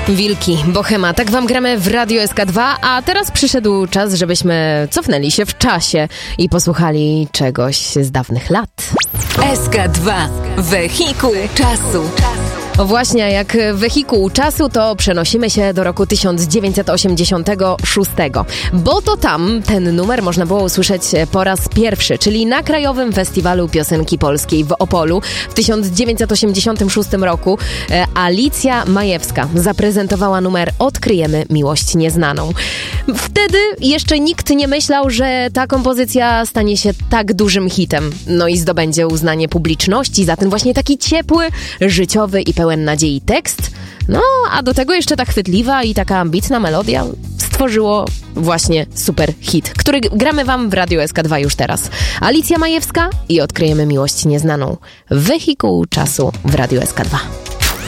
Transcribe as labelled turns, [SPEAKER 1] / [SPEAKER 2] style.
[SPEAKER 1] Wilki, Bohema, tak wam gramy w Radio SK2, a teraz przyszedł czas, żebyśmy cofnęli się w czasie i posłuchali czegoś z dawnych lat.
[SPEAKER 2] SK2, wehikuł czasu.
[SPEAKER 1] O właśnie, jak wehikuł czasu, to przenosimy się do roku 1986, bo to tam ten numer można było usłyszeć po raz pierwszy, czyli na Krajowym Festiwalu Piosenki Polskiej w Opolu w 1986 roku. Alicja Majewska zaprezentowała numer Odkryjemy miłość nieznaną. Wtedy jeszcze nikt nie myślał, że ta kompozycja stanie się tak dużym hitem, no i zdobędzie uznanie publiczności za ten właśnie taki ciepły, życiowy i pełen nadziei tekst. No, a do tego jeszcze ta chwytliwa i taka ambitna melodia stworzyło właśnie super hit, który gramy wam w Radio SK2 już teraz. Alicja Majewska i Odkryjemy miłość nieznaną. Wehikuł czasu w Radio SK2.